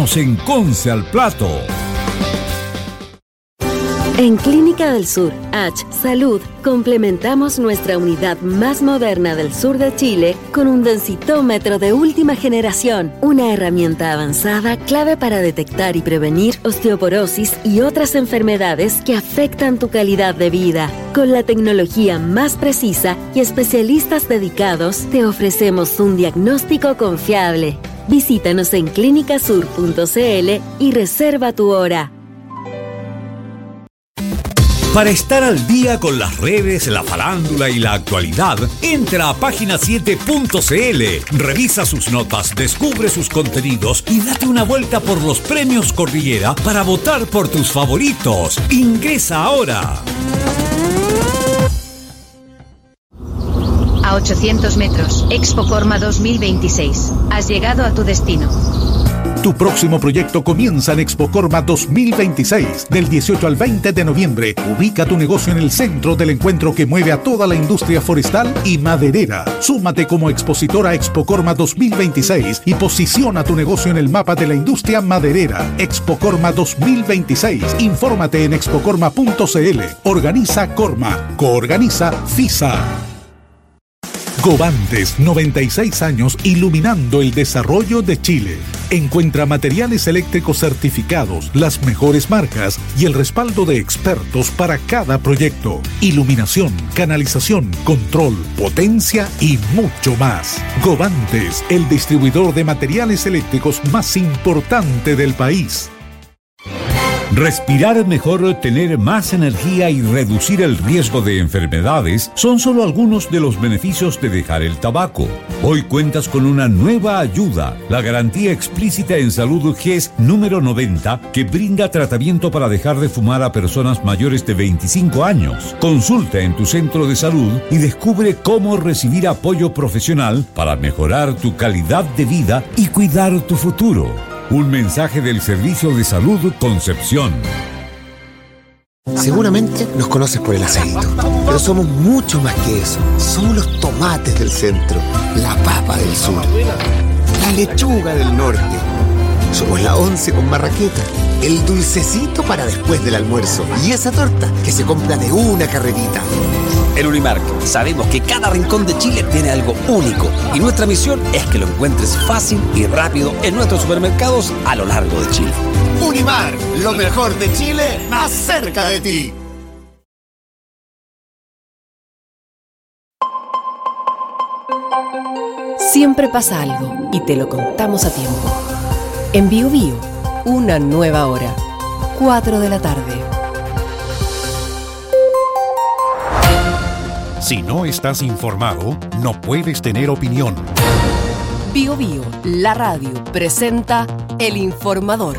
esperamos en Conce al Plato. En Clínica del Sur, H Salud, complementamos nuestra unidad más moderna del sur de Chile con un densitómetro de última generación, una herramienta avanzada clave para detectar y prevenir osteoporosis y otras enfermedades que afectan tu calidad de vida. Con la tecnología más precisa y especialistas dedicados, te ofrecemos un diagnóstico confiable. Visítanos en clinicasur.cl y reserva tu hora. Para estar al día con las redes, la farándula y la actualidad, entra a página7.cl, revisa sus notas, descubre sus contenidos y date una vuelta por los premios Cordillera para votar por tus favoritos. Ingresa ahora. A 800 metros, Expo Corma 2026. Has llegado a tu destino. Tu próximo proyecto comienza en Expo Corma 2026, del 18 al 20 de noviembre. Ubica tu negocio en el centro del encuentro que mueve a toda la industria forestal y maderera. Súmate como expositor a Expo Corma 2026 y posiciona tu negocio en el mapa de la industria maderera. Expo Corma 2026. Infórmate en expocorma.cl. Organiza Corma. Coorganiza FISA. Govantes, 96 años iluminando el desarrollo de Chile. Encuentra materiales eléctricos certificados, las mejores marcas y el respaldo de expertos para cada proyecto. Iluminación, canalización, control, potencia y mucho más. Govantes, el distribuidor de materiales eléctricos más importante del país. Respirar mejor, tener más energía y reducir el riesgo de enfermedades son solo algunos de los beneficios de dejar el tabaco. Hoy cuentas con una nueva ayuda, la Garantía Explícita en Salud GES número 90, que brinda tratamiento para dejar de fumar a personas mayores de 25 años. Consulta en tu centro de salud y descubre cómo recibir apoyo profesional para mejorar tu calidad de vida y cuidar tu futuro. Un mensaje del Servicio de Salud Concepción. Seguramente nos conoces por el aceito, pero somos mucho más que eso. Somos los tomates del centro, la papa del sur, la lechuga del norte. Somos la once con marraqueta, el dulcecito para después del almuerzo y esa torta que se compra de una carrerita. En Unimark sabemos que cada rincón de Chile tiene algo único y nuestra misión es que lo encuentres fácil y rápido en nuestros supermercados a lo largo de Chile. Unimark, lo mejor de Chile, más cerca de ti. Siempre pasa algo y te lo contamos a tiempo. En Bio Bio, una nueva hora, 4 de la tarde. Si no estás informado, no puedes tener opinión. Bio Bio, la radio, presenta El Informador.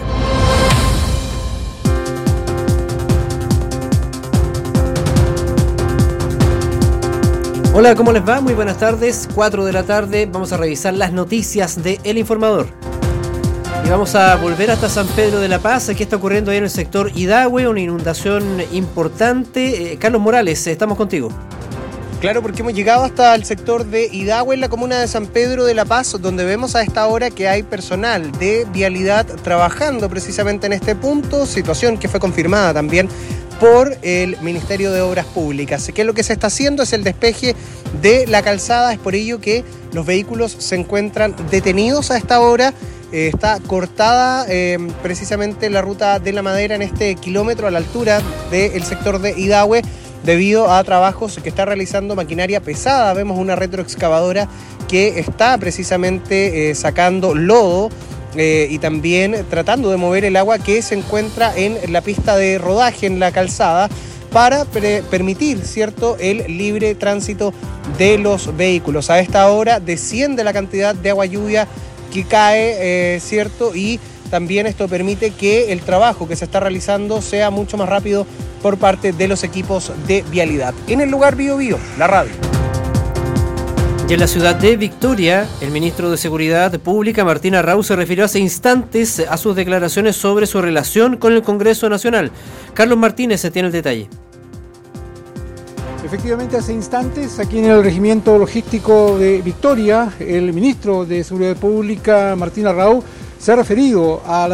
Hola, ¿cómo les va? Muy buenas tardes, 4 de la tarde. Vamos a revisar las noticias de El Informador. Y vamos a volver hasta San Pedro de la Paz. ¿Qué está ocurriendo ahí en el sector Idahue? Una inundación importante. Carlos Morales, estamos contigo. Claro, porque hemos llegado hasta el sector de Idahue, en la comuna de San Pedro de la Paz, donde vemos a esta hora que hay personal de vialidad trabajando precisamente en este punto, situación que fue confirmada también por el Ministerio de Obras Públicas. ¿Qué es lo que se está haciendo? Es el despeje de la calzada, es por ello que los vehículos se encuentran detenidos a esta hora. Está cortada precisamente la ruta de la madera en este kilómetro a la altura del sector de Idahue, debido a trabajos que está realizando maquinaria pesada. Vemos una retroexcavadora que está precisamente sacando lodo y también tratando de mover el agua que se encuentra en la pista de rodaje en la calzada para permitir, ¿cierto?, el libre tránsito de los vehículos. A esta hora desciende la cantidad de agua lluvia que cae, ¿cierto?, y también esto permite que el trabajo que se está realizando sea mucho más rápido por parte de los equipos de vialidad. En el lugar Bio Bio, la radio. Y en la ciudad de Victoria, el ministro de Seguridad Pública, Martín Arrau, se refirió hace instantes a sus declaraciones sobre su relación con el Congreso Nacional. Carlos Martínez tiene el detalle. Efectivamente, hace instantes, aquí en el Regimiento Logístico de Victoria, el ministro de Seguridad Pública, Martín Arrau, se ha referido a la